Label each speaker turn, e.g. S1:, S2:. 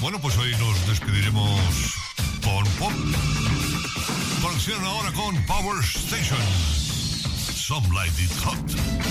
S1: Bueno, pues hoy nos despediremos con pop. Conexión ahora con Power Station. Some Light It Hot.